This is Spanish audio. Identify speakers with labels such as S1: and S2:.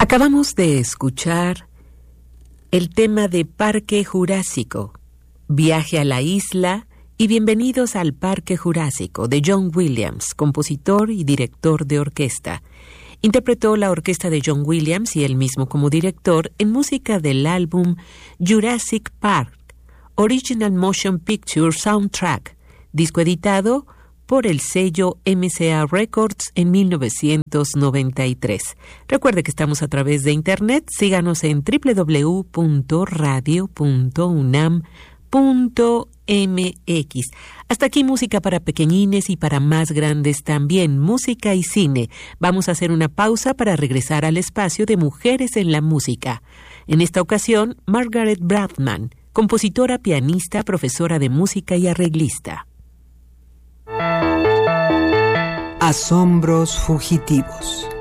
S1: Acabamos de escuchar el tema de Parque Jurásico, Viaje a la Isla y Bienvenidos al Parque Jurásico, de John Williams, compositor y director de orquesta. Interpretó la orquesta de John Williams y él mismo como director en música del álbum Jurassic Park, Original Motion Picture Soundtrack, disco editado por el sello MCA Records en 1993. Recuerde que estamos a través de internet. Síganos en www.radio.unam.mx. Hasta aquí música para pequeñines y para más grandes también, música y cine. Vamos a hacer una pausa para regresar al espacio de Mujeres en la Música. En esta ocasión, Margaret Bradman, compositora, pianista, profesora de música y arreglista.
S2: Asombros fugitivos.